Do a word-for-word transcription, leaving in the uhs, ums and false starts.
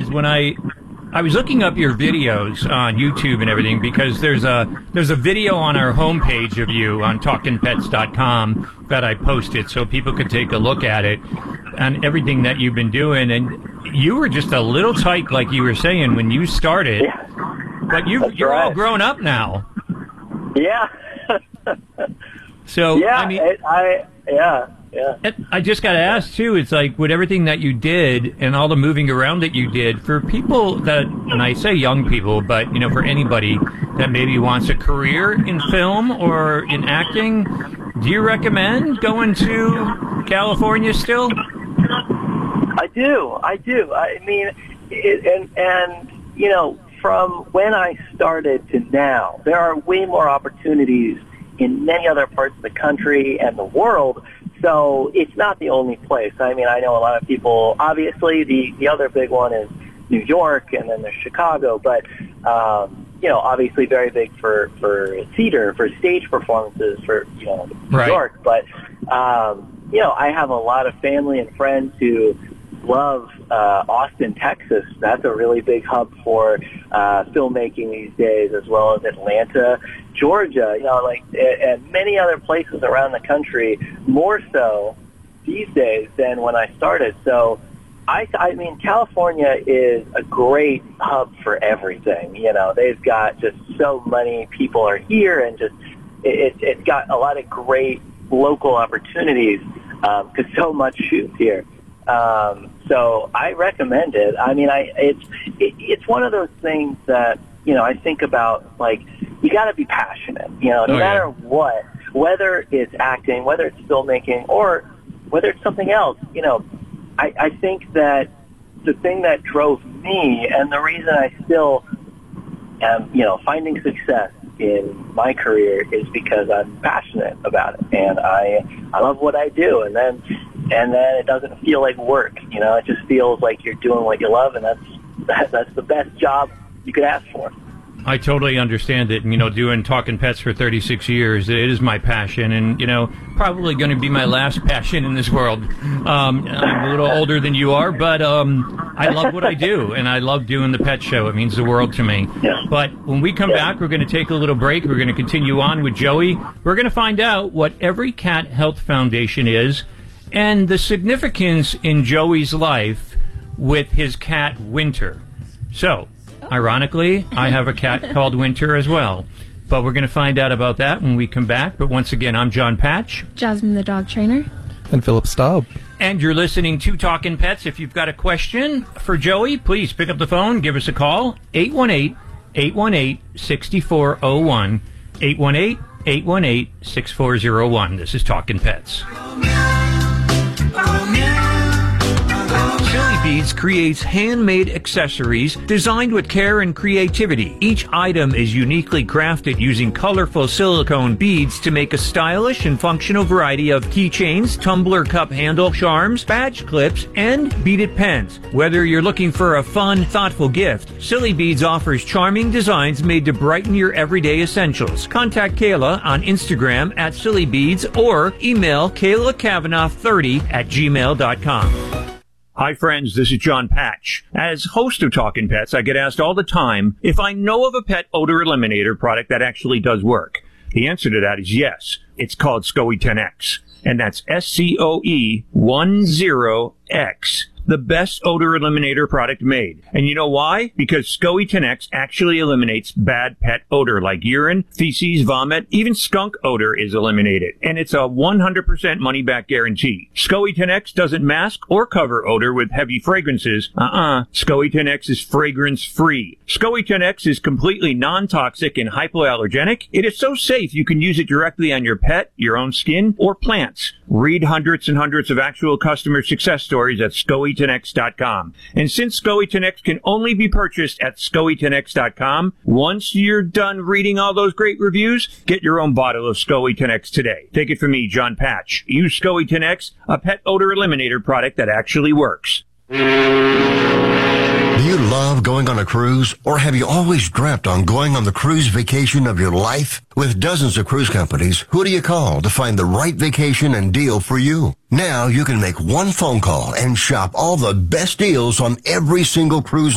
because when I I was looking up your videos on YouTube and everything, because there's a there's a video on our homepage of you on talkin pets dot com that I posted so people could take a look at it and everything that you've been doing. And you were just a little tight, like you were saying, when you started. Yeah. But you, That's you're right. all grown up now. Yeah. So, yeah, I mean, it, I, yeah, yeah. I just got to ask, too, it's like with everything that you did and all the moving around that you did, for people that, and I say young people, but, you know, for anybody that maybe wants a career in film or in acting, do you recommend going to California still? I do, I do. I mean, it, and, and, you know, from when I started to now, there are way more opportunities in many other parts of the country and the world, so it's not the only place. I mean, I know a lot of people, obviously, the, the other big one is New York, and then there's Chicago, but, um, you know, obviously very big for, for theater, for stage performances, for, you know, New Right. York. But, um, you know, I have a lot of family and friends who love uh, Austin, Texas. That's a really big hub for uh, filmmaking these days, as well as Atlanta, Georgia, you know, like, and many other places around the country, more so these days than when I started. So, I, I mean, California is a great hub for everything. You know, they've got just so many people are here, and just it, it's got a lot of great local opportunities because um, so much shoots here. Um, so I recommend it. I mean, I it's it, it's one of those things that, you know, I think about, like, you got to be passionate. You know, no oh, matter yeah. what, whether it's acting, whether it's filmmaking, or whether it's something else. You know, I, I think that the thing that drove me, and the reason I still am, you know, finding success in my career, is because I'm passionate about it, and I I love what I do, and then and then it doesn't feel like work. You know, it just feels like you're doing what you love, and that's that, that's the best job you could ask for. I totally understand it. You know, doing Talking Pets for thirty-six years, it is my passion, and, you know, probably going to be my last passion in this world. Um, I'm a little older than you are, but um, I love what I do, and I love doing the pet show. It means the world to me. Yeah. But when we come Yeah. back, we're going to take a little break. We're going to continue on with Joey. We're going to find out what Every Cat Health Foundation is and the significance in Joey's life with his cat, Winter. So, ironically, I have a cat called Winter as well. But we're going to find out about that when we come back. But once again, I'm John Patch. Jasmine the dog trainer. And Philip Staub. And you're listening to Talkin' Pets. If you've got a question for Joey, please pick up the phone, give us a call, eight one eight, eight one eight, six four zero one, eight one eight, eight one eight, six four zero one. This is Talkin' Pets. Silly Beads creates handmade accessories designed with care and creativity. Each item is uniquely crafted using colorful silicone beads to make a stylish and functional variety of keychains, tumbler cup handle charms, badge clips, and beaded pens. Whether you're looking for a fun, thoughtful gift, Silly Beads offers charming designs made to brighten your everyday essentials. Contact Kayla on Instagram at Silly Beads or email kayla kavanaugh thirty at gmail dot com. Hi, friends. This is John Patch. As host of Talkin' Pets, I get asked all the time if I know of a pet odor eliminator product that actually does work. The answer to that is yes. It's called SCOE ten X, and that's S C O E ten X. The best odor eliminator product made. And you know why? Because SCOE ten X actually eliminates bad pet odor like urine, feces, vomit, even skunk odor is eliminated. And it's a one hundred percent money-back guarantee. SCOE ten X doesn't mask or cover odor with heavy fragrances. Uh-uh. SCOE ten X is fragrance-free. SCOE ten X is completely non-toxic and hypoallergenic. It is so safe you can use it directly on your pet, your own skin, or plants. Read hundreds and hundreds of actual customer success stories at scoe ten x dot com. And since SCOE ten X can only be purchased at scoe ten x dot com, once you're done reading all those great reviews, get your own bottle of SCOE ten X today. Take it from me, John Patch. Use SCOE ten X, a pet odor eliminator product that actually works. Do you love going on a cruise, or have you always dreamt on going on the cruise vacation of your life? With dozens of cruise companies, who do you call to find the right vacation and deal for you? Now you can make one phone call and shop all the best deals on every single cruise